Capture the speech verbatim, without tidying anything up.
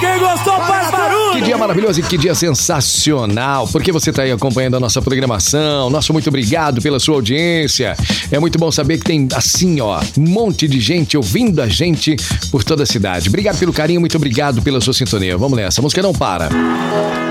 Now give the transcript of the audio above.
Quem gostou faz barulho. Que dia maravilhoso e que dia sensacional, porque você está aí acompanhando a nossa programação. Nosso muito obrigado pela sua audiência. É muito bom saber que tem assim, ó, um monte de gente ouvindo a gente por toda a cidade. Obrigado pelo carinho, muito obrigado pela sua sintonia. Vamos nessa, a música não para.